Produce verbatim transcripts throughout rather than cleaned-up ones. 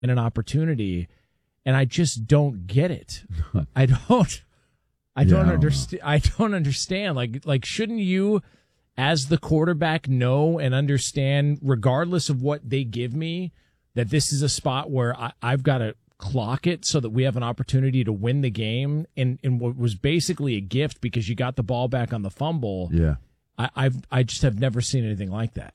and an opportunity, and I just don't get it. I don't. I don't yeah, understand. I don't understand. Like, like, shouldn't you, as the quarterback, know and understand, regardless of what they give me, that this is a spot where I, I've got to clock it so that we have an opportunity to win the game, and and what was basically a gift because you got the ball back on the fumble. Yeah, I, I've I just have never seen anything like that.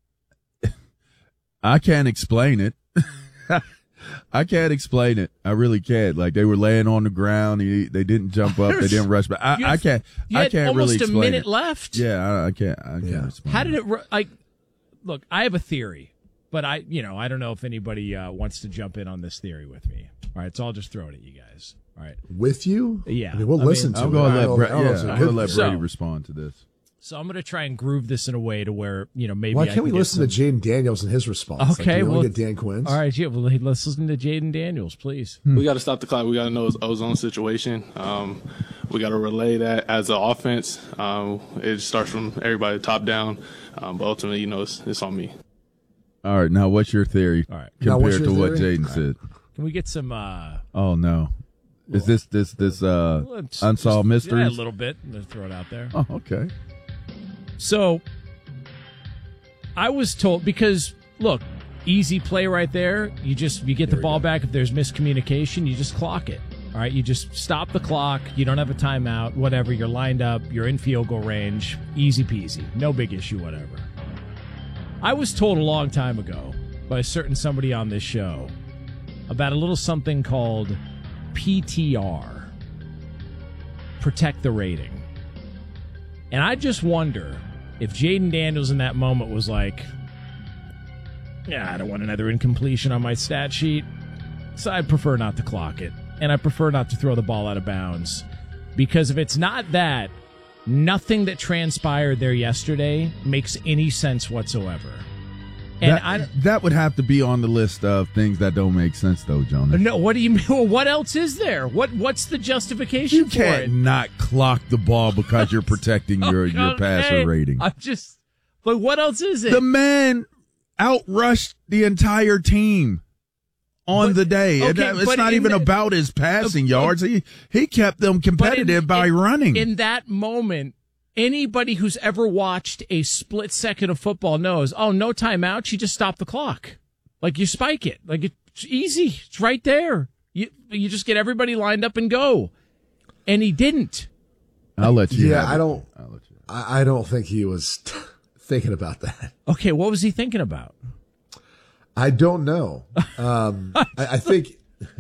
I can't explain it. I can't explain it. I really can't. Like, they were laying on the ground. He, they didn't jump up. They didn't rush. But I, had, I can't. I can't really explain it. Almost a minute left. Yeah, I, I can't. I can't Yeah. explain. How did it? Like, look, I have a theory, but I, you know, I don't know if anybody uh, wants to jump in on this theory with me. All right, so I'll just throw it at you guys. All right, with you? Yeah, I mean, we'll I listen mean, to I'm it. going to I let don't- Brady. I don't know Yeah, if it's I'm good. going to let Brady So- respond to this. So I'm going to try and groove this in a way to where, you know, maybe Why I can't can we get listen some... to Jaden Daniels and his response? Okay, like, we well, get Dan Quinn's. All right, yeah, well, let's listen to Jaden Daniels, please. We got to stop the clock. We got to know it's ozone situation. Um, we got to relay that as an offense. Um, it starts from everybody top down, um, but ultimately, you know, it's, it's on me. All right, now what's your theory All right. Now, what's compared to your what theory? Jaden said? Can we get some... uh Oh no, is this this this uh let's- unsolved Yeah, a mysteries? little bit. I'm going to throw it out there. Oh, okay. So I was told, because look, easy play right there. You just you get the ball back. If there's miscommunication, you just clock it. All right, you just stop the clock. You don't have a timeout. Whatever. You're lined up. You're in field goal range. Easy peasy. No big issue. Whatever. I was told a long time ago by a certain somebody on this show about a little something called P T R, protect the rating. And I just wonder if Jaden Daniels in that moment was like, yeah, I don't want another incompletion on my stat sheet, so I'd prefer not to clock it. And I prefer not to throw the ball out of bounds. Because if it's not that, nothing that transpired there yesterday makes any sense whatsoever. And that, I that would have to be on the list of things that don't make sense, though, Jonas. no, what do you mean? Well, what else is there? What What's the justification You for can't it? not clock the ball because you're protecting your, your passer Okay, rating. I'm just, but what else is it? The man outrushed the entire team on But- the day. okay, And it's but not in even the- about his passing uh, yards. He he kept them But in- competitive by in- running. In that moment, anybody who's ever watched a split second of football knows, oh, no timeout, you just stop the clock. Like, you spike it. Like, it's easy. It's right there. You you just get everybody lined up and go. And he didn't. I'll let you. Yeah, have it. I don't. I'll let you. I, I don't think he was thinking about that. Okay, what was he thinking about? I don't know. Um, I, I think.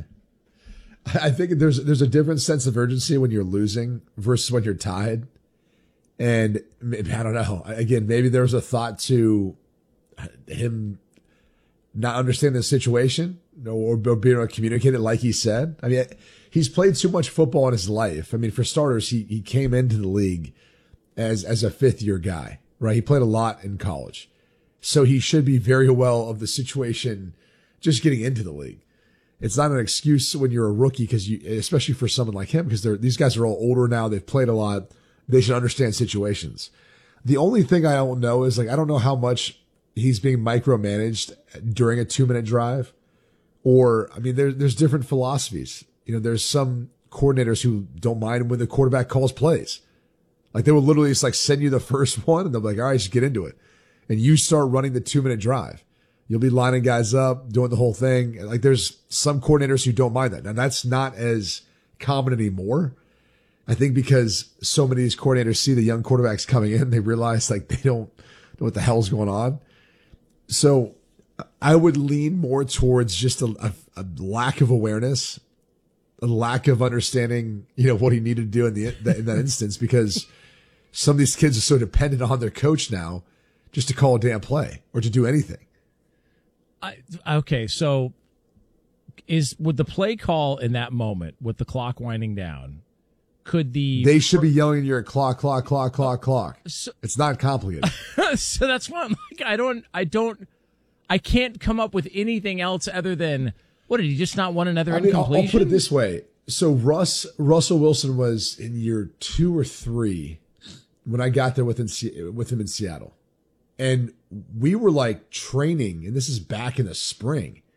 I think there's there's a different sense of urgency when you're losing versus when you're tied. And maybe, I don't know. Again, maybe there was a thought to him not understanding the situation, or being able to communicate it like he said. I mean, he's played too much football in his life. I mean, for starters, he he came into the league as as a fifth year guy, right? He played a lot in college, so he should be very well of the situation just getting into the league. It's not an excuse when you're a rookie, because you, especially for someone like him, because they're these guys are all older now. They've played a lot. They should understand situations. The only thing I don't know is, like, I don't know how much he's being micromanaged during a two minute drive, or, I mean, there, there's different philosophies. You know, there's some coordinators who don't mind when the quarterback calls plays. Like, they will literally just like send you the first one and they'll be like, all right, just get into it. And you start running the two minute drive. You'll be lining guys up, doing the whole thing. Like, there's some coordinators who don't mind that. And that's not as common anymore. I think because so many of these coordinators see the young quarterbacks coming in, they realize, like, they don't know what the hell's going on. So I would lean more towards just a, a, a lack of awareness, a lack of understanding, you know, what he needed to do in the in that instance, because some of these kids are so dependent on their coach now just to call a damn play or to do anything. I, okay, so is would the play call in that moment with the clock winding down? Could the They should be yelling at your clock, clock, clock, clock, clock. So, It's not complicated. so that's why I'm like, I don't, I don't, I can't come up with anything else other than, what, did he just not want another I mean, I'll, incompletion? I'll put it this way. So Russ, Russell Wilson was in year two or three when I got there with, in, with him in Seattle. And we were like training, and this is back in the spring.